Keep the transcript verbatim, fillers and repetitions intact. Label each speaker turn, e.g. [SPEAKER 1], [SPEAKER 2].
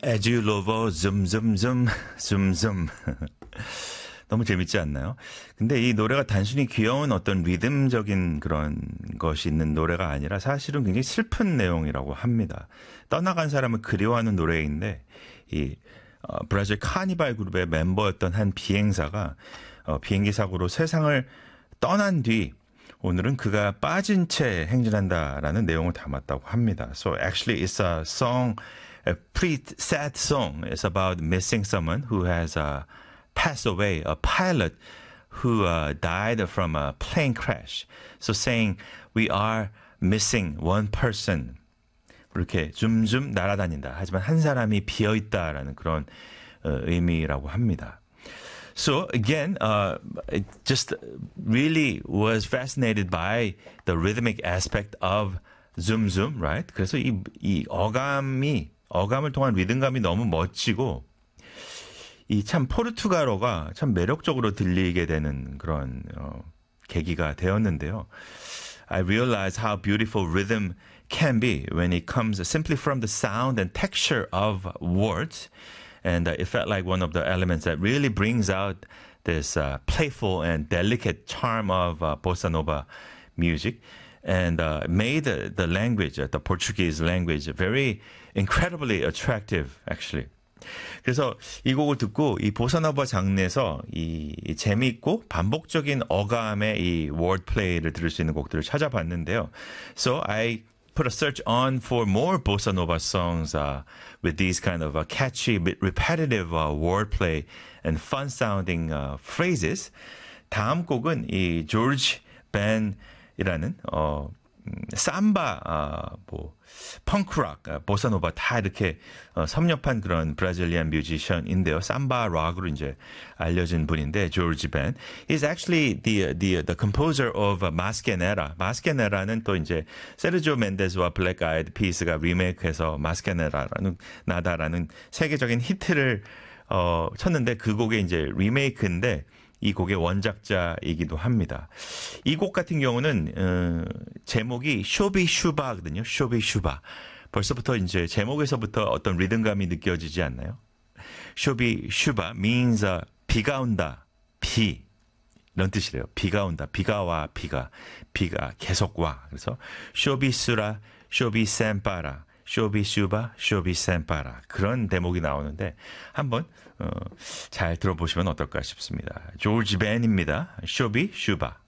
[SPEAKER 1] As you love, zoom, zoom, zoom, zoom, zoom. 너무 재밌지 않나요? 근데 이 노래가 단순히 귀여운 어떤 리듬적인 그런 것이 있는 노래가 아니라 사실은 굉장히 슬픈 내용이라고 합니다. 떠나간 사람을 그리워하는 노래인데 이 어, 브라질 카니발 그룹의 멤버였던 한 비행사가 어, 비행기 사고로 세상을 떠난 뒤 오늘은 그가 빠진 채 행진한다라는 내용을 담았다고 합니다. So actually it's a song, a pretty sad song. It's about missing someone who has uh, passed away, a pilot who uh, died from a plane crash. So saying we are missing one person. 이렇게 줌줌 날아다닌다. 하지만 한 사람이 비어있다라는 그런 어, 의미라고 합니다. So again, uh, it just really was fascinated by the rhythmic aspect of Zoom Zoom, right? 그래서 이, 이 어감이, 어감을 통한 리듬감이 너무 멋지고, 이 참 포르투갈어가 참 매력적으로 들리게 되는 그런, 어, 계기가 되었는데요. I realized how beautiful rhythm can be when it comes simply from the sound and texture of words. And uh, it felt like one of the elements that really brings out this uh, playful and delicate charm of uh, bossa nova music and uh, made the, the language, uh, the Portuguese language, very incredibly attractive, actually. 그래서 이 곡을 듣고 이 보사노바 장르에서 이, 이 재미있고 반복적인 어감의 이 wordplay를 들을 수 있는 곡들을 찾아봤는데요. So I put a search on for more bossa nova songs uh, with these kind of uh, catchy, repetitive uh, wordplay and fun-sounding uh, phrases. 다음 곡은 이 조지 벤이라는 어, 음, 삼바, 어, 뭐 펑크락, 어, 보사노바 다 이렇게 어, 섭렵한 그런 브라질리안 뮤지션인데요. 삼바 락으로 이제 알려진 분인데 조지 벤 is actually the the the composer of 마스케네라. 마스케네라는 또 이제 세르지오 멘데스와 블랙 아이드 피스가 리메이크해서 마스케네라라는 나다라는 세계적인 히트를 어, 쳤는데 그 곡의 이제 리메이크인데. 이 곡의 원작자이기도 합니다. 이 곡 같은 경우는 어, 제목이 쇼비슈바거든요. 쇼비슈바. 벌써부터 이제 제목에서부터 어떤 리듬감이 느껴지지 않나요? 쇼비슈바 means uh, 비가 온다. 비. 이런 뜻이래요. 비가 온다. 비가 와. 비가. 비가 계속 와. 그래서 쇼비수라, 쇼비센파라. 쇼비슈바, 쇼비센파라. 그런 대목이 나오는데 한번 어, 잘 들어보시면 어떨까 싶습니다. 조지 벤입니다. 쇼비슈바.